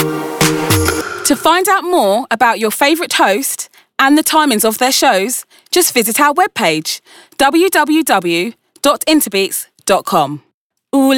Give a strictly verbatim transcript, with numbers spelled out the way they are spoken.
To find out more about your favourite host and the timings of their shows, just visit our webpage, w w w dot interbeats dot com.